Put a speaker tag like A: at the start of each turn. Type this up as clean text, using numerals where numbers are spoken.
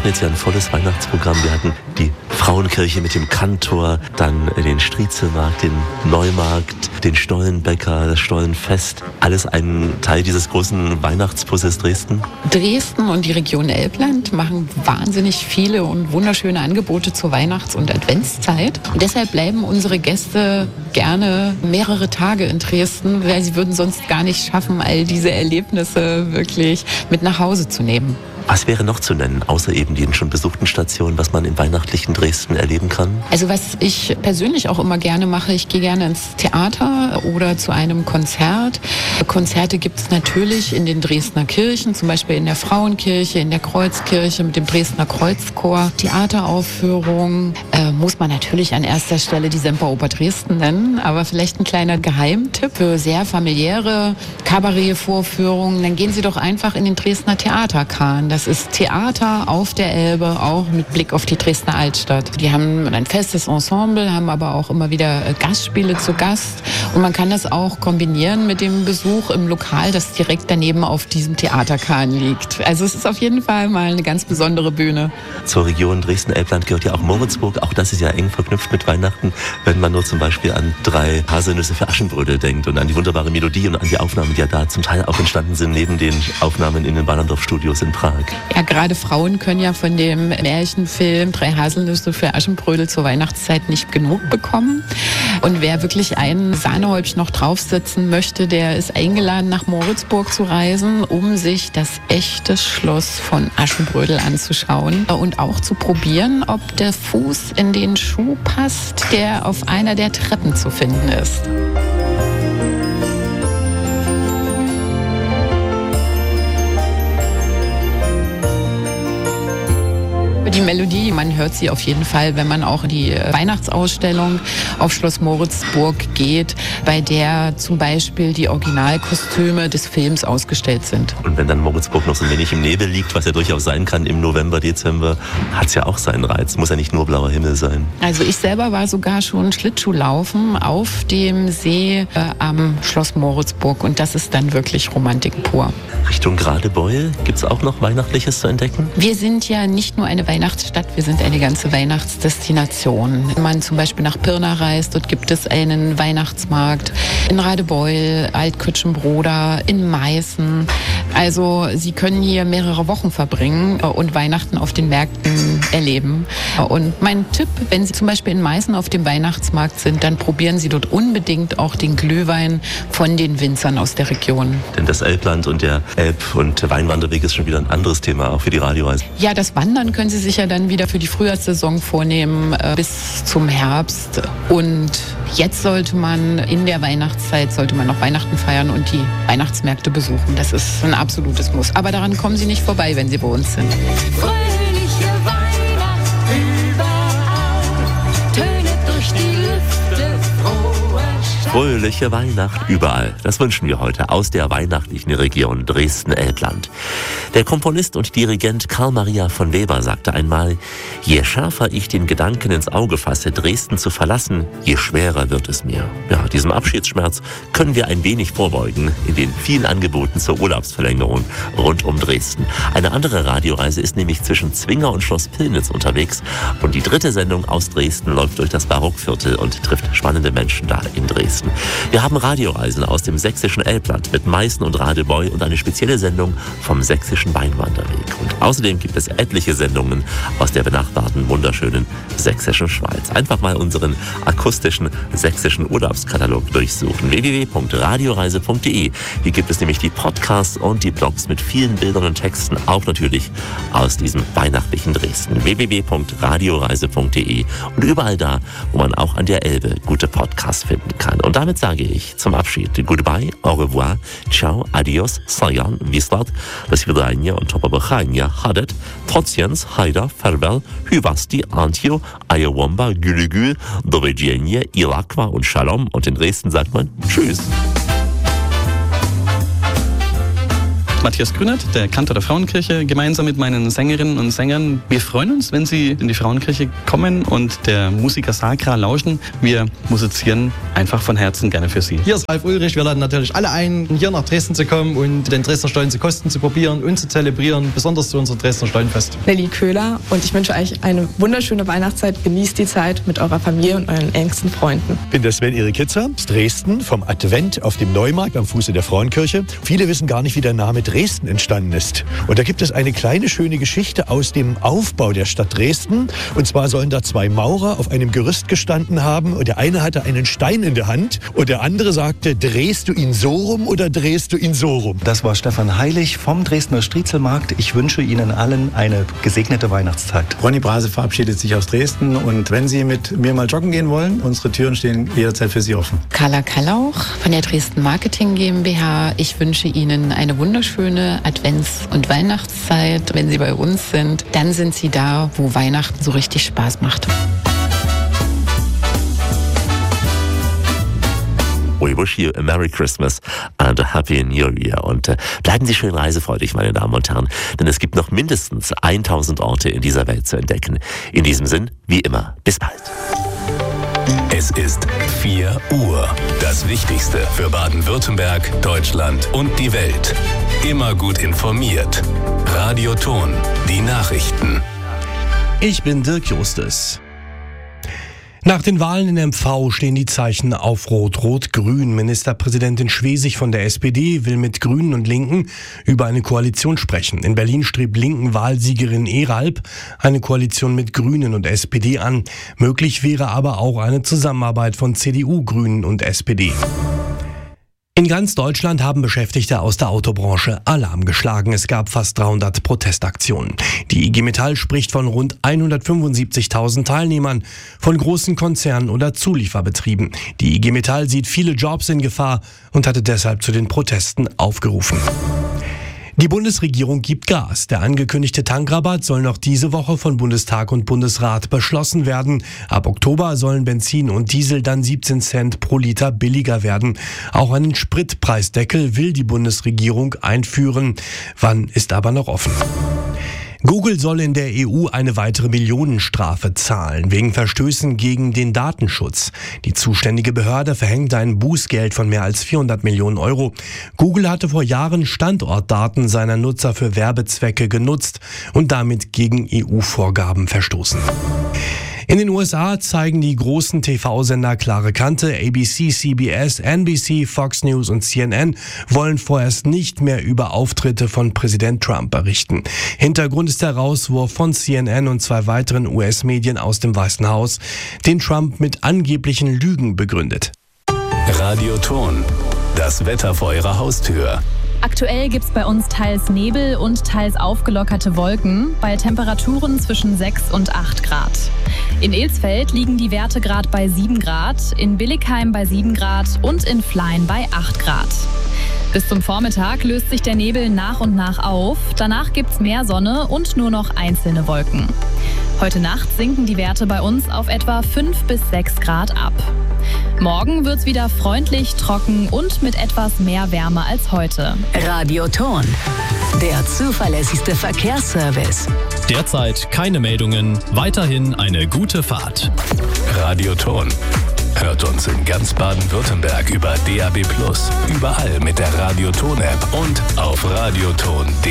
A: hatten jetzt ja ein volles Weihnachtsprogramm. Wir hatten die Frauenkirche mit dem Kantor, dann den Striezelmarkt, den Neumarkt, den Stollenbäcker, das Stollenfest. Alles ein Teil dieses großen Weihnachtspuzzles Dresden?
B: Dresden und die Region Elbland machen wahnsinnig viele und wunderschöne Angebote zur Weihnachts- und Adventszeit. Und deshalb bleiben unsere Gäste gerne mehrere Tage in Dresden, weil sie würden sonst gar nicht schaffen, all diese Erlebnisse wirklich mit nach Hause zu nehmen.
A: Was wäre noch zu nennen, außer eben den schon besuchten Stationen, was man im weihnachtlichen Dresden erleben kann?
B: Also was ich persönlich auch immer gerne mache, ich gehe gerne ins Theater oder zu einem Konzert. Konzerte gibt es natürlich in den Dresdner Kirchen, zum Beispiel in der Frauenkirche, in der Kreuzkirche mit dem Dresdner Kreuzchor. Theateraufführungen muss man natürlich an erster Stelle die Semperoper Dresden nennen, aber vielleicht ein kleiner Geheimtipp für sehr familiäre Kabarettvorführungen. Dann gehen Sie doch einfach in den Dresdner Theaterkahn. Das ist Theater auf der Elbe, auch mit Blick auf die Dresdner Altstadt. Die haben ein festes Ensemble, haben aber auch immer wieder Gastspiele zu Gast. Und man kann das auch kombinieren mit dem Besuch im Lokal, das direkt daneben auf diesem Theaterkahn liegt. Also es ist auf jeden Fall mal eine ganz besondere Bühne.
A: Zur Region Dresden-Elbland gehört ja auch Moritzburg. Auch das ist ja eng verknüpft mit Weihnachten, wenn man nur zum Beispiel an 3 Haselnüsse für Aschenbrödel denkt und an die wunderbare Melodie und an die Aufnahmen, die ja da zum Teil auch entstanden sind, neben den Aufnahmen in den Wallandorf-Studios in Prag.
B: Ja, gerade Frauen können ja von dem Märchenfilm 3 Haselnüsse für Aschenbrödel zur Weihnachtszeit nicht genug bekommen. Und wer wirklich ein Sahnehäubchen noch draufsetzen möchte, der ist eingeladen, nach Moritzburg zu reisen, um sich das echte Schloss von Aschenbrödel anzuschauen und auch zu probieren, ob der Fuß in den Schuh passt, der auf einer der Treppen zu finden ist. Die Melodie, man hört sie auf jeden Fall, wenn man auch in die Weihnachtsausstellung auf Schloss Moritzburg geht, bei der zum Beispiel die Originalkostüme des Films ausgestellt sind.
A: Und wenn dann Moritzburg noch so ein wenig im Nebel liegt, was ja durchaus sein kann im November, Dezember, hat es ja auch seinen Reiz. Muss ja nicht nur blauer Himmel sein. Also
B: ich selber war sogar schon Schlittschuhlaufen auf dem See am Schloss Moritzburg und das ist dann wirklich Romantik pur.
A: Richtung Radebeul, gibt es auch noch Weihnachtliches zu entdecken?
B: Wir sind ja nicht nur eine Weihnachtsstadt, wir sind eine ganze Weihnachtsdestination. Wenn man zum Beispiel nach Pirna reist, dort gibt es einen Weihnachtsmarkt. In Radebeul, Altkütschenbroda, in Meißen. Also Sie können hier mehrere Wochen verbringen und Weihnachten auf den Märkten erleben. Und mein Tipp, wenn Sie zum Beispiel in Meißen auf dem Weihnachtsmarkt sind, dann probieren Sie dort unbedingt auch den Glühwein von den Winzern aus der Region.
A: Denn das Elbland und der Elb- und Weinwanderweg ist schon wieder ein anderes Thema, auch für die Radioreise.
B: Ja, das Wandern können Sie sich ja dann wieder für die Frühjahrssaison vornehmen bis zum Herbst. Und jetzt sollte man in der Weihnachtszeit, noch Weihnachten feiern und die Weihnachtsmärkte besuchen. Das ist ein absolutes Muss. Aber daran kommen Sie nicht vorbei, wenn Sie bei uns sind.
C: Fröhliche Weihnacht überall, tönet durch die Lüfte frohe Stille.
A: Fröhliche Weihnacht überall. Das wünschen wir heute aus der weihnachtlichen Region Dresden-Elbland. Der Komponist und Dirigent Karl Maria von Weber sagte einmal: Je schärfer ich den Gedanken ins Auge fasse, Dresden zu verlassen, je schwerer wird es mir. Ja, diesem Abschiedsschmerz können wir ein wenig vorbeugen in den vielen Angeboten zur Urlaubsverlängerung rund um Dresden. Eine andere Radioreise ist nämlich zwischen Zwinger und Schloss Pillnitz unterwegs und die 3. Sendung aus Dresden läuft durch das Barockviertel und trifft spannende Menschen da in Dresden. Wir haben Radioreisen aus dem sächsischen Elbland mit Meißen und Radebeul und eine spezielle Sendung vom sächsischen Weinwanderweg. Und außerdem gibt es etliche Sendungen aus der benachbarten, wunderschönen sächsischen Schweiz. Einfach mal unseren akustischen sächsischen Urlaubskatalog durchsuchen. www.radioreise.de. Hier gibt es nämlich die Podcasts und die Blogs mit vielen Bildern und Texten, auch natürlich aus diesem weihnachtlichen Dresden. www.radioreise.de und überall da, wo man auch an der Elbe gute Podcasts finden kann. Und damit sage ich zum Abschied goodbye, au revoir, ciao, adios, sajan, vislat, do svidania und topobachania, hadet, trotziens, haida, farewell, hyvasti, antio, ayawamba, gülügül, dovidzienie, ilakwa und shalom. Und in Dresden sagt man Tschüss.
D: Matthias Grünert, der Kantor der Frauenkirche, gemeinsam mit meinen Sängerinnen und Sängern. Wir freuen uns, wenn Sie in die Frauenkirche kommen und der Musica Sacra lauschen. Wir musizieren einfach von Herzen gerne für Sie.
E: Hier ist Ralf Ulrich. Wir laden natürlich alle ein, hier nach Dresden zu kommen und den Dresdner Stollen zu kosten, zu probieren und zu zelebrieren, besonders zu unserem Dresdner Stollenfest.
F: Nelly Köhler und ich wünsche euch eine wunderschöne Weihnachtszeit. Genießt die Zeit mit eurer Familie und euren engsten Freunden.
G: Ich bin der Sven Erik Hitzer aus Dresden vom Advent auf dem Neumarkt am Fuße der Frauenkirche. Viele wissen gar nicht, wie der Name Dresden entstanden ist. Und da gibt es eine kleine schöne Geschichte aus dem Aufbau der Stadt Dresden. Und zwar sollen da zwei Maurer auf einem Gerüst gestanden haben und der eine hatte einen Stein in der Hand und der andere sagte, drehst du ihn so rum oder drehst du ihn so rum?
H: Das war Stefan Heilig vom Dresdner Striezelmarkt. Ich wünsche Ihnen allen eine gesegnete Weihnachtszeit.
I: Ronny Brase verabschiedet sich aus Dresden und wenn Sie mit mir mal joggen gehen wollen, unsere Türen stehen jederzeit für Sie offen.
B: Carla Kallauch von der Dresden Marketing GmbH. Ich wünsche Ihnen eine wunderschöne Advents- und Weihnachtszeit. Wenn Sie bei uns sind, dann sind Sie da, wo Weihnachten so richtig Spaß macht.
A: We wish you a Merry Christmas and a Happy New Year. Und bleiben Sie schön reisefreudig, meine Damen und Herren, denn es gibt noch mindestens 1000 Orte in dieser Welt zu entdecken. In diesem Sinn, wie immer, bis bald.
J: Es ist 4 Uhr. Das Wichtigste für Baden-Württemberg, Deutschland und die Welt. Immer gut informiert. Radio Ton, die Nachrichten.
K: Ich bin Dirk Justus. Nach den Wahlen in MV stehen die Zeichen auf Rot-Rot-Grün. Ministerpräsidentin Schwesig von der SPD will mit Grünen und Linken über eine Koalition sprechen. In Berlin strebt Linken-Wahlsiegerin Eralp eine Koalition mit Grünen und SPD an. Möglich wäre aber auch eine Zusammenarbeit von CDU, Grünen und SPD. In ganz Deutschland haben Beschäftigte aus der Autobranche Alarm geschlagen. Es gab fast 300 Protestaktionen. Die IG Metall spricht von rund 175.000 Teilnehmern von großen Konzernen oder Zulieferbetrieben. Die IG Metall sieht viele Jobs in Gefahr und hatte deshalb zu den Protesten aufgerufen. Die Bundesregierung gibt Gas. Der angekündigte Tankrabatt soll noch diese Woche von Bundestag und Bundesrat beschlossen werden. Ab Oktober sollen Benzin und Diesel dann 17 Cent pro Liter billiger werden. Auch einen Spritpreisdeckel will die Bundesregierung einführen. Wann ist aber noch offen. Google soll in der EU eine weitere Millionenstrafe zahlen, wegen Verstößen gegen den Datenschutz. Die zuständige Behörde verhängt ein Bußgeld von mehr als 400 Millionen Euro. Google hatte vor Jahren Standortdaten seiner Nutzer für Werbezwecke genutzt und damit gegen EU-Vorgaben verstoßen. In den USA zeigen die großen TV-Sender klare Kante. ABC, CBS, NBC, Fox News und CNN wollen vorerst nicht mehr über Auftritte von Präsident Trump berichten. Hintergrund ist der Rauswurf von CNN und 2 weiteren US-Medien aus dem Weißen Haus, den Trump mit angeblichen Lügen begründet.
J: Radio Ton, das Wetter vor Ihrer Haustür.
L: Aktuell gibt's bei uns teils Nebel und teils aufgelockerte Wolken bei Temperaturen zwischen 6 und 8 Grad. In Ilsfeld liegen die Werte gerade bei 7 Grad, in Billigheim bei 7 Grad und in Flein bei 8 Grad. Bis zum Vormittag löst sich der Nebel nach und nach auf. Danach gibt's mehr Sonne und nur noch einzelne Wolken. Heute Nacht sinken die Werte bei uns auf etwa 5 bis 6 Grad ab. Morgen wird's wieder freundlich, trocken und mit etwas mehr Wärme als heute.
M: Radio Ton, der zuverlässigste Verkehrsservice.
N: Derzeit keine Meldungen, weiterhin eine gute Fahrt.
J: Radio Ton. Hört uns in ganz Baden-Württemberg über DAB+, überall mit der Radio Ton App und auf radioton.de.